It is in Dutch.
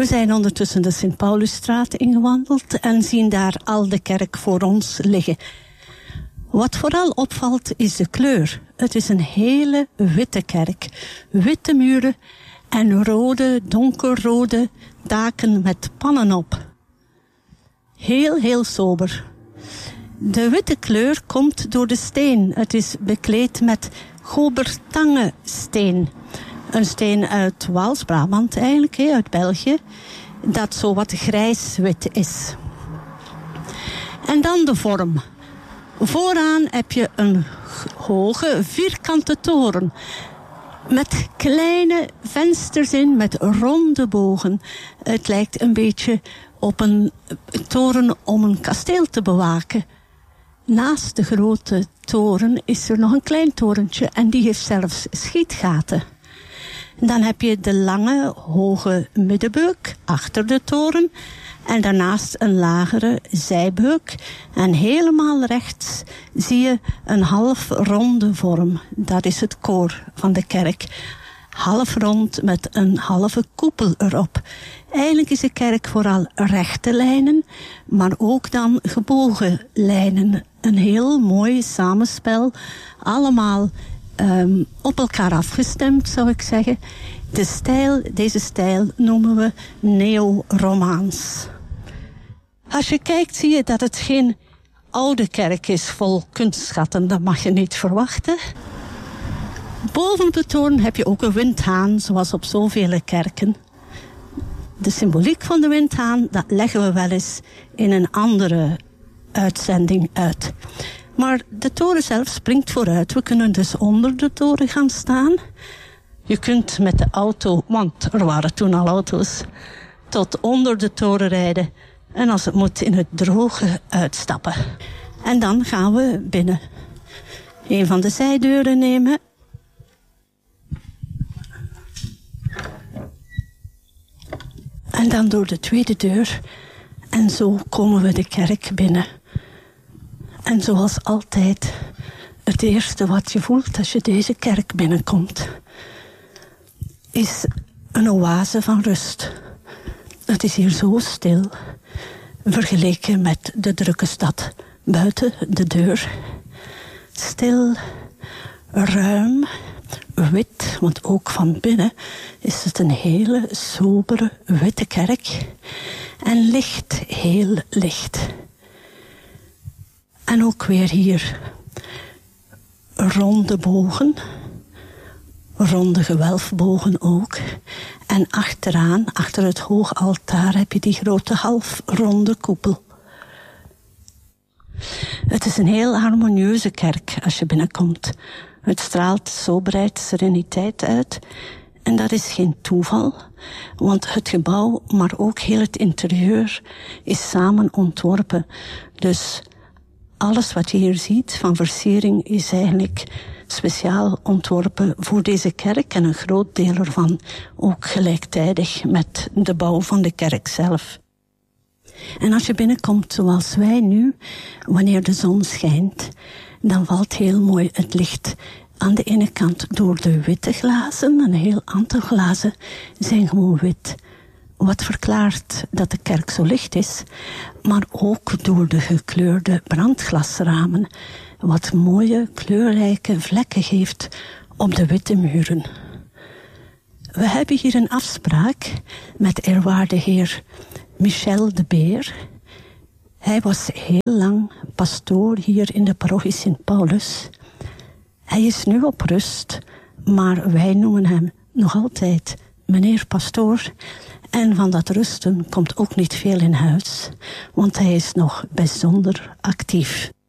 We zijn ondertussen de Sint-Paulusstraat ingewandeld en zien daar al de kerk voor ons liggen. Wat vooral opvalt is de kleur. Het is een hele witte kerk. Witte muren en rode, donkerrode daken met pannen op. Heel sober. De witte kleur komt door de steen. Het is bekleed met Gobertange-steen. Een steen uit Waals-Brabant eigenlijk, uit België. Dat zo wat grijs-wit is. En dan de vorm. Vooraan heb je een hoge vierkante toren. Met kleine vensters in, met ronde bogen. Het lijkt een beetje op een toren om een kasteel te bewaken. Naast de grote toren is er nog een klein torentje en die heeft zelfs schietgaten. Dan heb je de lange, hoge middenbeuk achter de toren. En daarnaast een lagere zijbeuk. En helemaal rechts zie je een half ronde vorm. Dat is het koor van de kerk. Half rond met een halve koepel erop. Eigenlijk is de kerk vooral rechte lijnen, maar ook dan gebogen lijnen. Een heel mooi samenspel. Allemaal op elkaar afgestemd, zou ik zeggen. Deze stijl noemen we neo-romaans. Als je kijkt zie je dat het geen oude kerk is vol kunstschatten. Dat mag je niet verwachten. Boven op de toren heb je ook een windhaan, zoals op zoveel kerken. De symboliek van de windhaan, dat leggen we wel eens in een andere uitzending uit. Maar de toren zelf springt vooruit. We kunnen dus onder de toren gaan staan. Je kunt met de auto, want er waren toen al auto's, tot onder de toren rijden. En als het moet in het droge uitstappen. En dan gaan we binnen. Een van de zijdeuren nemen. En dan door de tweede deur. En zo komen we de kerk binnen. En zoals altijd, het eerste wat je voelt als je deze kerk binnenkomt, is een oase van rust. Het is hier zo stil, vergeleken met de drukke stad buiten de deur. Stil, ruim, wit, want ook van binnen is het een hele sobere witte kerk. En licht, heel licht. En ook weer hier ronde bogen, ronde gewelfbogen ook. En achteraan, achter het hoogaltaar, heb je die grote halfronde koepel. Het is een heel harmonieuze kerk als je binnenkomt. Het straalt soberheid, sereniteit uit. En dat is geen toeval, want het gebouw, maar ook heel het interieur, is samen ontworpen. Dus alles wat je hier ziet van versiering is eigenlijk speciaal ontworpen voor deze kerk en een groot deel ervan ook gelijktijdig met de bouw van de kerk zelf. En als je binnenkomt zoals wij nu, wanneer de zon schijnt, dan valt heel mooi het licht aan de ene kant door de witte glazen. Een heel aantal glazen zijn gewoon wit. Wat verklaart dat de kerk zo licht is, maar ook door de gekleurde brandglasramen, wat mooie kleurrijke vlekken geeft op de witte muren. We hebben hier een afspraak met eerwaarde heer Michel de Beer. Hij was heel lang pastoor hier in de parochie Sint-Paulus. Hij is nu op rust, maar wij noemen hem nog altijd meneer pastoor. En van dat rusten komt ook niet veel in huis, want hij is nog bijzonder actief.